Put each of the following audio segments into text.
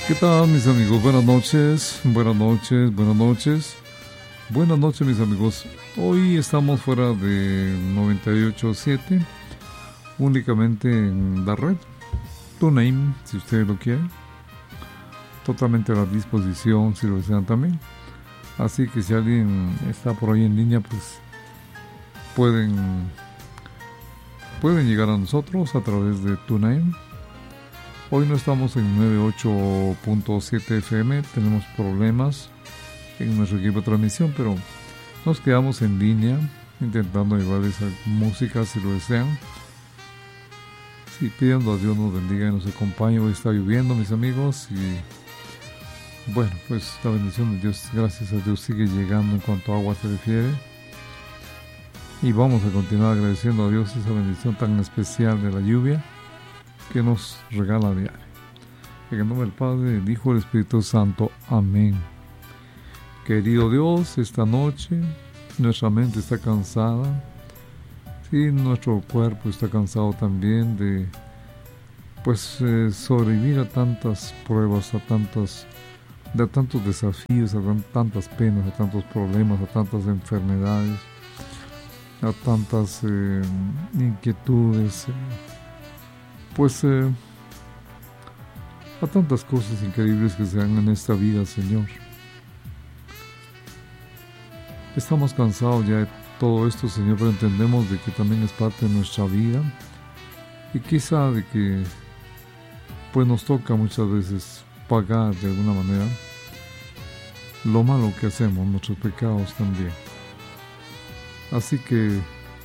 ¿Qué tal, mis amigos? Buenas noches, buenas noches, buenas noches. Buenas noches, mis amigos. Hoy estamos fuera de 98.7, únicamente en la red TuneIn, si ustedes lo quieren. Totalmente a la disposición, si lo desean también. Así que si alguien está por ahí en línea, pues pueden llegar a nosotros a través de TuneIn. Hoy no estamos en 98.7 FM, tenemos problemas en nuestro equipo de transmisión, pero nos quedamos en línea intentando llevarles música si lo desean. Sí, pidiendo a Dios nos bendiga y nos acompañe. Hoy está lloviendo, mis amigos, y bueno, pues la bendición de Dios, gracias a Dios, sigue llegando en cuanto a agua se refiere. Y vamos a continuar agradeciendo a Dios esa bendición tan especial de la lluvia que nos regala a diario. En el nombre del Padre, del Hijo y del Espíritu Santo. Amén. Querido Dios, esta noche nuestra mente está cansada. Sí, nuestro cuerpo está cansado también de sobrevivir a tantas pruebas, a tantos desafíos, a tantas penas, a tantos problemas, a tantas enfermedades, a tantas inquietudes, a tantas cosas increíbles que se dan en esta vida, Señor. Estamos cansados ya de todo esto, Señor, pero entendemos de que también es parte de nuestra vida y quizá de que pues nos toca muchas veces pagar de alguna manera lo malo que hacemos, nuestros pecados también. Así que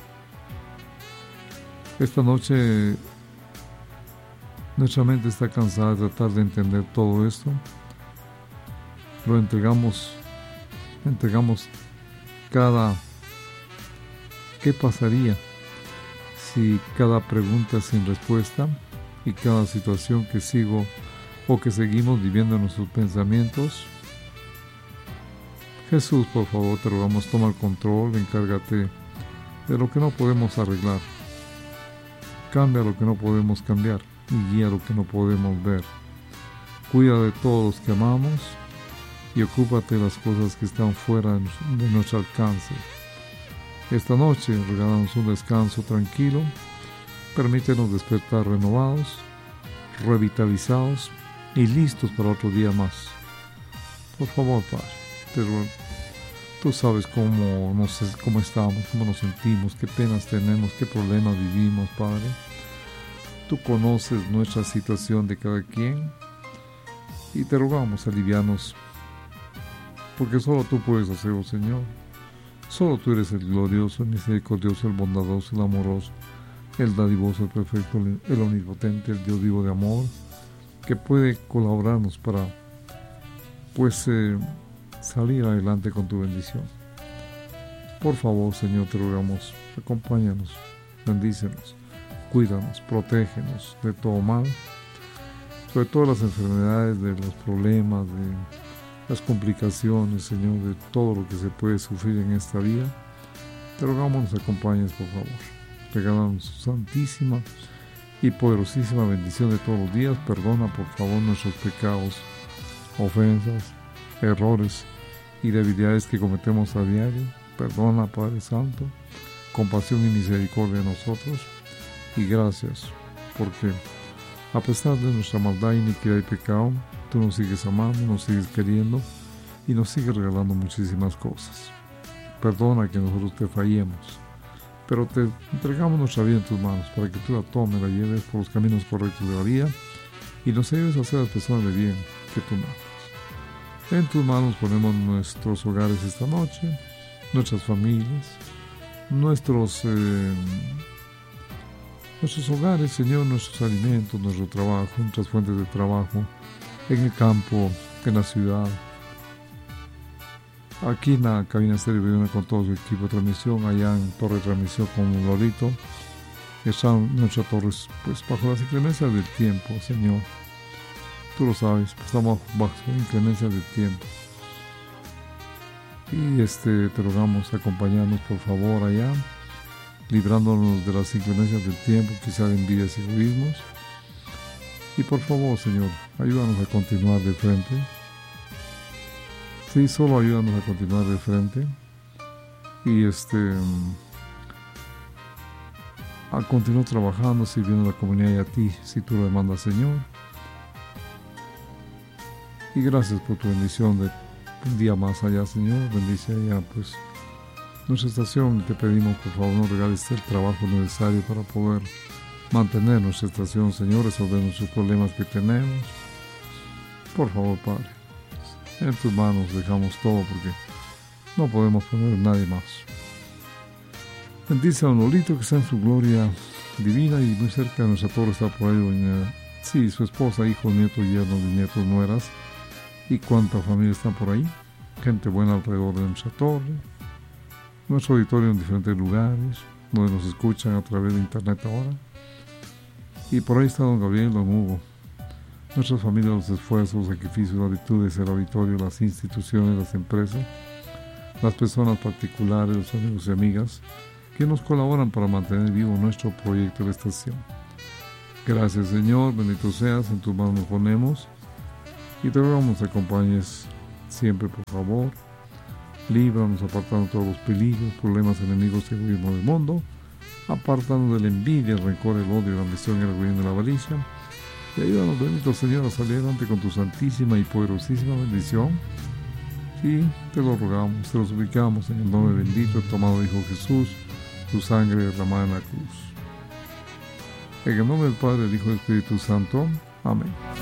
esta noche nuestra mente está cansada de tratar de entender todo esto. Lo entregamos ¿qué pasaría si cada pregunta sin respuesta y cada situación que sigo o que seguimos viviendo en nuestros pensamientos? Jesús, por favor, te rogamos, toma el control, encárgate de lo que no podemos arreglar. Cambia lo que no podemos cambiar y guía lo que no podemos ver. Cuida de todos los que amamos y ocúpate de las cosas que están fuera de nuestro alcance. Esta noche regálanos un descanso tranquilo, permítenos despertar renovados, revitalizados y listos para otro día más. Por favor, Padre, tú sabes cómo estamos, cómo nos sentimos, qué penas tenemos, qué problemas vivimos, Padre. Tú conoces nuestra situación de cada quien y te rogamos aliviarnos, porque solo tú puedes hacerlo, Señor. Solo tú eres el glorioso, el misericordioso, el bondadoso, el amoroso, el dadivoso, el perfecto, el omnipotente, el Dios vivo de amor, que puede colaborarnos para salir adelante con tu bendición. Por favor, Señor, te rogamos, acompáñanos, bendícenos, cuídanos, protégenos de todo mal, sobre todas las enfermedades, de los problemas, de las complicaciones, Señor, de todo lo que se puede sufrir en esta vida. Te rogamos nos acompañes, por favor. Regálanos su santísima y poderosísima bendición de todos los días. Perdona, por favor, nuestros pecados, ofensas, errores y debilidades que cometemos a diario. Perdona, Padre Santo, compasión y misericordia de nosotros. Y gracias, porque a pesar de nuestra maldad, iniquidad y pecado, tú nos sigues amando, nos sigues queriendo y nos sigues regalando muchísimas cosas. Perdona que nosotros te fallemos, pero te entregamos nuestra vida en tus manos para que tú la tomes, la lleves por los caminos correctos de la vida y nos ayudes a ser las personas de bien que tú mandas. En tus manos ponemos nuestros hogares esta noche, nuestras familias, nuestros hogares, Señor, nuestros alimentos, nuestro trabajo, nuestras fuentes de trabajo, en el campo, en la ciudad, aquí en la cabina estéreo con todo su equipo de transmisión, allá en torre de transmisión con Lorito, están nuestras torres bajo las inclemencias del tiempo, Señor. Tú lo sabes, estamos bajo inclemencias del tiempo. Y te rogamos acompañarnos, por favor, allá, librándonos de las inclemencias del tiempo, quizá de envidias y egoísmos, Y por favor, Señor, ayúdanos a continuar de frente. Sí, solo ayúdanos a continuar de frente. Y a continuar trabajando, sirviendo a la comunidad y a ti, si tú lo demandas, Señor. Y gracias por tu bendición de un día más allá, Señor. Bendice allá, pues, nuestra estación. Te pedimos, por favor, nos regales el trabajo necesario para poder mantener nuestra estación, Señor, resolver nuestros problemas que tenemos. Por favor, Padre, en tus manos dejamos todo porque no podemos poner a nadie más. Bendice a Lolito que está en su gloria divina y muy cerca de nuestra torre está por ahí sí, su esposa, hijos, nietos, yernos, bisnietos, nueras y cuánta familia está por ahí. Gente buena alrededor de nuestra torre, nuestro auditorio en diferentes lugares donde nos escuchan a través de internet ahora. Y por ahí está don Gabriel, don Hugo, nuestras familias, los esfuerzos, los sacrificios, las virtudes, el auditorio, las instituciones, las empresas, las personas particulares, los amigos y amigas que nos colaboran para mantener vivo nuestro proyecto de estación. Gracias, Señor, bendito seas, en tus manos nos ponemos y te rogamos que acompañes siempre, por favor. Líbranos apartando todos los peligros, problemas, enemigos y egoísmo del mundo, apartando de la envidia, el rencor, el odio, la ambición, el orgullo y la avaricia. Y ayúdanos, bendito Señor, a salir adelante con tu santísima y poderosísima bendición. Y te lo rogamos, te lo suplicamos en el nombre bendito, tomado Hijo Jesús, tu sangre derramada en la cruz. En el nombre del Padre, del Hijo y del Espíritu Santo. Amén.